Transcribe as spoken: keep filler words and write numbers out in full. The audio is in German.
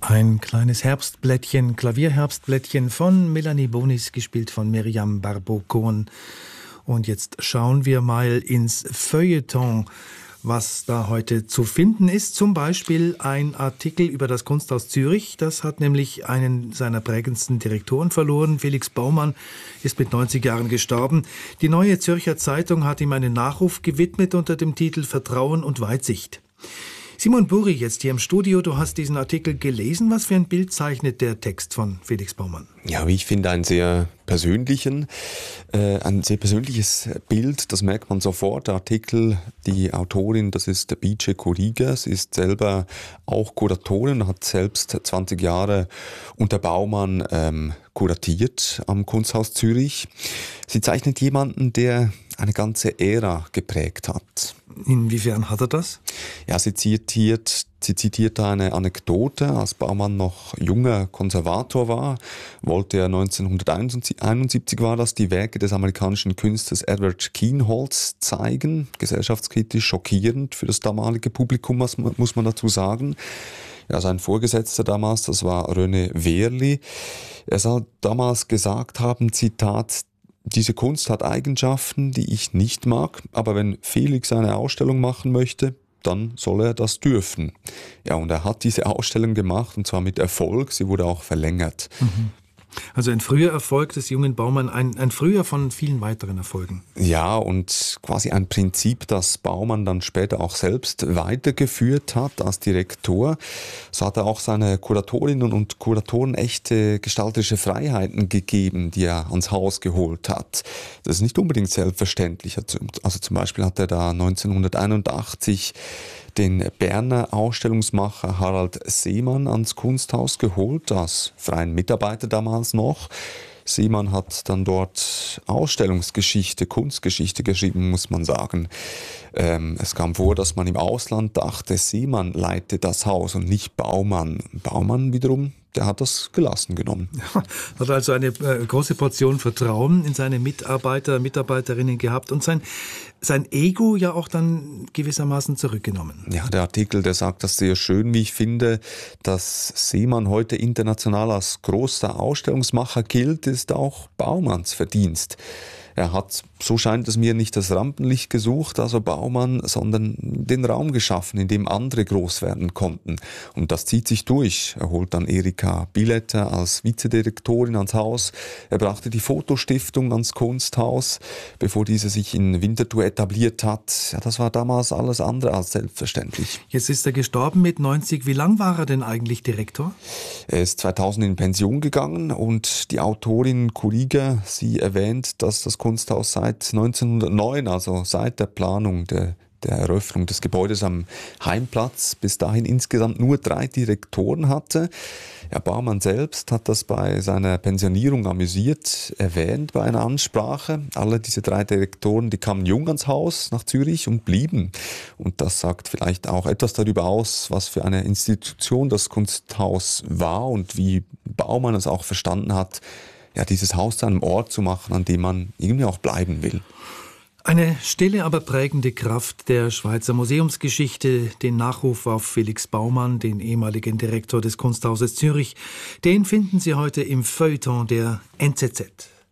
Ein kleines Herbstblättchen, Klavierherbstblättchen von Melanie Bonis, gespielt von Miriam Barbeau-Cohn. Und jetzt schauen wir mal ins Feuilleton, was da heute zu finden ist. Zum Beispiel ein Artikel über das Kunsthaus Zürich. Das hat nämlich einen seiner prägendsten Direktoren verloren. Felix Baumann ist mit neunzig Jahren gestorben. Die Neue Zürcher Zeitung hat ihm einen Nachruf gewidmet unter dem Titel Vertrauen und Weitsicht. Simon Buri, jetzt hier im Studio, du hast diesen Artikel gelesen. Was für ein Bild zeichnet der Text von Felix Baumann? Ja, wie ich finde, einen sehr persönlichen, äh, ein sehr persönliches Bild, das merkt man sofort. Der Artikel, die Autorin, das ist Bice Kuriga, sie ist selber auch Kuratorin, hat selbst zwanzig Jahre unter Baumann ähm, kuratiert am Kunsthaus Zürich. Sie zeichnet jemanden, der eine ganze Ära geprägt hat. Inwiefern hat er das? Ja, sie zitiert, sie zitiert eine Anekdote. Als Baumann noch junger Konservator war, wollte er neunzehnhunderteinundsiebzig war das, die Werke des amerikanischen Künstlers Edward Kienholz zeigen. Gesellschaftskritisch schockierend für das damalige Publikum, muss man dazu sagen. Ja, sein Vorgesetzter damals, das war René Wehrli. Er soll damals gesagt haben, Zitat, diese Kunst hat Eigenschaften, die ich nicht mag, aber wenn Felix eine Ausstellung machen möchte, dann soll er das dürfen. Ja, und er hat diese Ausstellung gemacht, und zwar mit Erfolg. Sie wurde auch verlängert. Mhm. Also ein früher Erfolg des jungen Baumann, ein, ein früher von vielen weiteren Erfolgen. Ja, und quasi ein Prinzip, das Baumann dann später auch selbst weitergeführt hat als Direktor. So hat er auch seine Kuratorinnen und Kuratoren echte gestalterische Freiheiten gegeben, die er ans Haus geholt hat. Das ist nicht unbedingt selbstverständlich. Also zum Beispiel hat er da neunzehnhunderteinundachtzig den Berner Ausstellungsmacher Harald Seemann ans Kunsthaus geholt, als freien Mitarbeiter damals noch. Seemann hat dann dort Ausstellungsgeschichte, Kunstgeschichte geschrieben, muss man sagen. Ähm, es kam vor, dass man im Ausland dachte, Seemann leite das Haus und nicht Baumann. Baumann wiederum, der hat das gelassen genommen. Ja, hat also eine äh, große Portion Vertrauen in seine Mitarbeiter, Mitarbeiterinnen gehabt und sein, sein Ego ja auch dann gewissermaßen zurückgenommen. Ja, der Artikel, der sagt das sehr schön, wie ich finde, dass Seemann heute international als großer Ausstellungsmacher gilt, ist auch Baumanns Verdienst. Er hat, so scheint es mir, nicht das Rampenlicht gesucht, also Baumann, sondern den Raum geschaffen, in dem andere groß werden konnten. Und das zieht sich durch. Er holt dann Erika Bieletter als Vizedirektorin ans Haus. Er brachte die Fotostiftung ans Kunsthaus, bevor diese sich in Winterthur etabliert hat. Ja, das war damals alles andere als selbstverständlich. Jetzt ist er gestorben mit neunzig. Wie lang war er denn eigentlich Direktor? Er ist zweitausend in Pension gegangen und die Autorin Kuriga, sie erwähnt, dass das Kunsthaus seit neunzehnhundertneun, also seit der Planung der, der Eröffnung des Gebäudes am Heimplatz, bis dahin insgesamt nur drei Direktoren hatte. Ja, Baumann selbst hat das bei seiner Pensionierung amüsiert erwähnt bei einer Ansprache. Alle diese drei Direktoren, die kamen jung ans Haus nach Zürich und blieben. Und das sagt vielleicht auch etwas darüber aus, was für eine Institution das Kunsthaus war und wie Baumann es auch verstanden hat, ja, dieses Haus zu einem Ort zu machen, an dem man irgendwie auch bleiben will. Eine stille, aber prägende Kraft der Schweizer Museumsgeschichte, den Nachruf auf Felix Baumann, den ehemaligen Direktor des Kunsthauses Zürich, den finden Sie heute im Feuilleton der N Z Z.